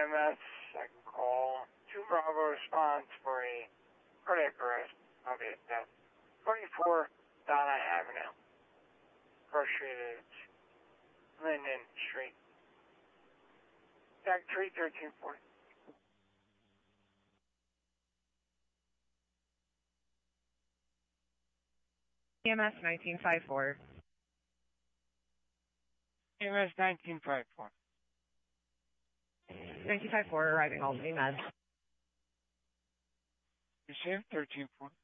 EMS, second call. 2 Bravo response for a cardiac arrest. Okay, that's 24 Donna Avenue. Frustrated Linden Street. Tag 31340. EMS 1954. EMS 1954. 1954 arriving Albany Med. Received 134.